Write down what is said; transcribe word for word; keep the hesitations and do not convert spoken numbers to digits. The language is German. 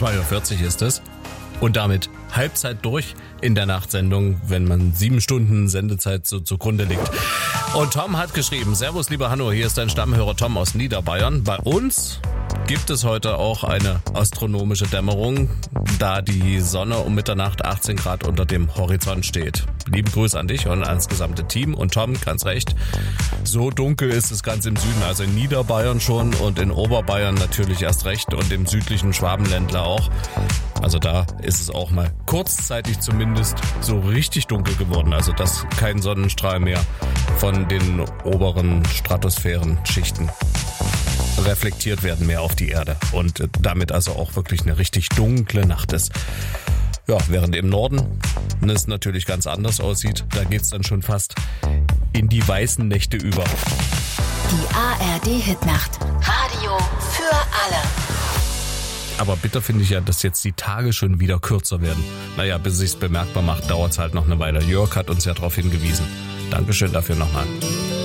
zwei Uhr vierzig ist es. Und damit Halbzeit durch in der Nachtsendung, wenn man sieben Stunden Sendezeit so zugrunde liegt. Und Tom hat geschrieben, Servus lieber Hanno, hier ist dein Stammhörer Tom aus Niederbayern. Bei uns gibt es heute auch eine astronomische Dämmerung, da die Sonne um Mitternacht achtzehn Grad unter dem Horizont steht. Lieben Gruß an dich und ans gesamte Team. Und Tom, ganz recht, so dunkel ist es ganz im Süden, also in Niederbayern schon und in Oberbayern natürlich erst recht und im südlichen Schwabenländler auch. Also da ist es auch mal kurzzeitig zumindest so richtig dunkel geworden, also dass kein Sonnenstrahl mehr von den oberen Stratosphärenschichten reflektiert werden mehr auf die Erde und damit also auch wirklich eine richtig dunkle Nacht ist. Ja, während im Norden es natürlich ganz anders aussieht, da geht's dann schon fast in die weißen Nächte über. Die A R D-Hitnacht. Radio für alle. Aber bitter finde ich ja, dass jetzt die Tage schon wieder kürzer werden. Naja, bis es sich's bemerkbar macht, dauert's halt noch eine Weile. Jörg hat uns ja darauf hingewiesen. Dankeschön dafür nochmal.